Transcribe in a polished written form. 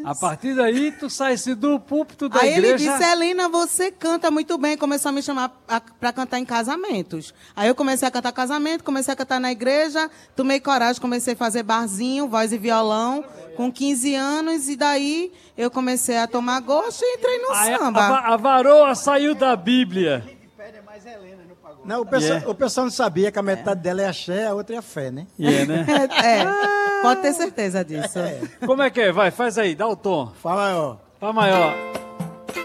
A partir daí, tu saísse do púlpito da Aí igreja... ele disse, Helena, você canta muito bem. Começou a me chamar para cantar em casamentos. Aí eu comecei a cantar casamento, comecei a cantar na igreja, tomei coragem, comecei a fazer barzinho, voz e violão, com 15 anos, e daí eu comecei a tomar gosto e entrei no samba. A varoa saiu da Bíblia. Não, o pessoal não sabia que a metade dela é axé, a outra é a fé, né? Né? Pode ter certeza disso. Como é que é? Vai, faz aí, dá o tom. Fala, ó. Fá maior.